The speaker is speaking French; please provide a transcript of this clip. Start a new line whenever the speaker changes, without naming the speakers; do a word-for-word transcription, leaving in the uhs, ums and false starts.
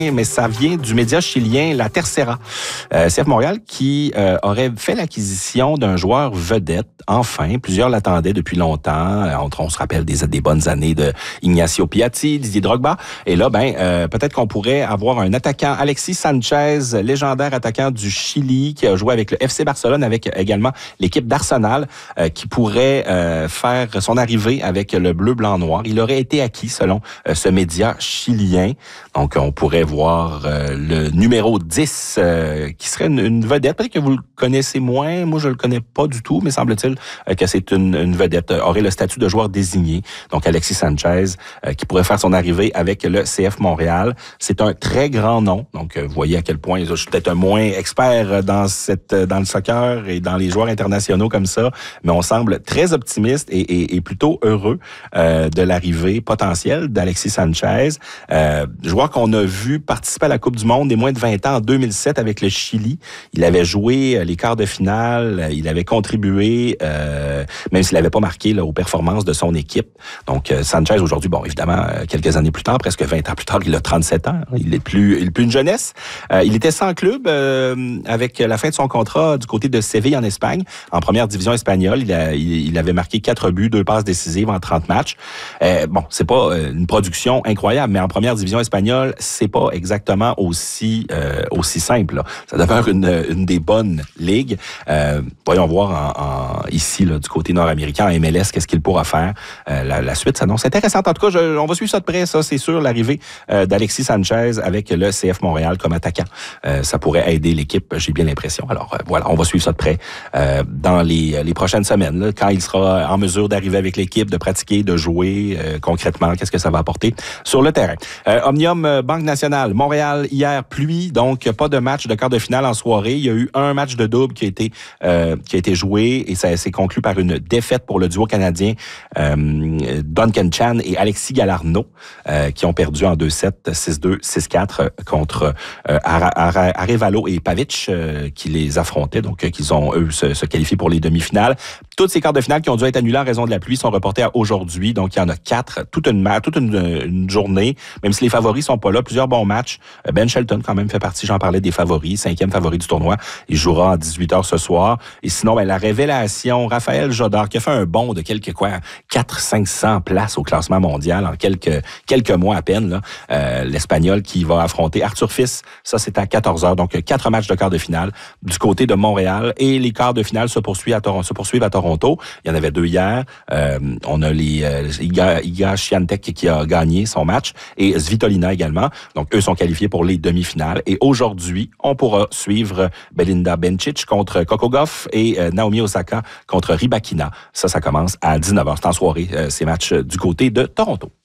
mais ça vient du média chilien La Tercera. Euh, C F Montréal qui euh, aurait fait l'acquisition d'un joueur vedette. Enfin, plusieurs l'attendaient depuis longtemps. On, on se rappelle des, des bonnes années de Ignacio Piatti, Didier Drogba. Et là, ben, euh, peut-être qu'on pourrait avoir un attaquant, Alexis Sanchez, légendaire attaquant du Chili, qui a joué avec le F C Barcelone, avec également l'équipe d'Arsenal, euh, qui pourrait euh, faire son arrivée avec le bleu, blanc, noir. Il aurait été acquis selon euh, ce média chilien. Donc, on pourrait voir euh, le numéro dix, euh, qui serait une, une vedette. Peut-être que vous le connaissez moins. Moi, je le connais pas du tout, mais semble-t-il euh, que c'est une, une vedette. Euh, aurait le statut de joueur désigné. Donc, Alexis Sanchez, euh, qui pourrait faire son arrivée avec le C F Montréal. C'est un très grand nom. Donc, euh, vous voyez à quel point je suis peut-être un moins expert dans cette dans le soccer et dans les joueurs internationaux comme ça, mais on semble très optimiste et, et, et plutôt heureux euh, de l'arrivée potentielle d'Alexis Sanchez. Euh, joueur qu'on a vu participer à la Coupe du Monde des moins de vingt ans en deux mille sept avec le Chili. Il avait joué les quarts de finale, il avait contribué, euh, même s'il n'avait pas marqué là, aux performances de son équipe. Donc, euh, Sanchez, aujourd'hui, bon, évidemment, quelques années plus tard, presque vingt ans plus tard, il a trente-sept ans. Il est plus, il est plus une jeunesse. Euh, il était sans club euh, avec la fin de son contrat du côté de Séville en Espagne, en première division espagnole. Il, a, il, il avait marqué quatre buts, deux passes décisives en trente matchs. Euh, bon, c'est pas une production incroyable, mais en première division espagnole, c'est pas exactement aussi euh, aussi simple. Là. Ça demeure une, une des bonnes ligues. Euh, voyons voir en, en, ici là, du côté nord-américain, en M L S, qu'est-ce qu'il pourra faire. Euh, la, la suite s'annonce intéressante. En tout cas, je, on va suivre ça de près. Ça, c'est sûr, l'arrivée euh, d'Alexis Sanchez avec le C F Montréal comme attaquant. Euh, ça pourrait aider l'équipe, j'ai bien l'impression. Alors euh, voilà, on va suivre ça de près euh, dans les, les prochaines semaines. Là, quand il sera en mesure d'arriver avec l'équipe, de pratiquer, de jouer euh, concrètement, qu'est-ce que ça va apporter sur le terrain. Euh, Omnium Banque Nationale, Montréal, hier, pluie, donc pas de match de quart de finale en soirée. Il y a eu un match de double qui a été euh, qui a été joué et ça s'est conclu par une défaite pour le duo canadien euh, Duncan Chan et Alexis Galarneau, euh, qui ont perdu en deux sept, six deux, six quatre contre euh, Arevalo et Pavic, euh, qui les affrontaient, donc euh, qu'ils ont, eux, se, se qualifiés pour les demi-finales. Toutes ces quarts de finale qui ont dû être annulés en raison de la pluie sont reportés à aujourd'hui, donc il y en a quatre, toute une, toute une, une journée, même si les favoris sont pas là, plusieurs bons matchs. Ben Shelton, quand même, fait partie, j'en parlais, des favoris, cinquième favori du tournoi. Il jouera à dix-huit heures ce soir. Et sinon, ben, la révélation, Raphaël Jodard, qui a fait un bond de quelques, quoi, quatre cinq cents places au classement mondial en quelques, quelques mois à peine, là. Euh, l'Espagnol qui va affronter Arthur Fils. Ça, c'est à quatorze heures. Donc, quatre matchs de quart de finale du côté de Montréal. Et les quarts de finale se poursuivent à Toronto. Se poursuivent à Toronto. Il y en avait deux hier. Euh, on a les, euh, Iga, Iga Swiatek qui a gagné son match et Svitolina également. Donc, eux sont qualifiés pour les demi-finales. Et aujourd'hui, on pourra suivre Belinda Bencic contre Coco Gauff et euh, Naomi Osaka contre Rybakina. Ça, ça commence à dix-neuf heures. C'est en soirée, euh, ces matchs du côté de Toronto.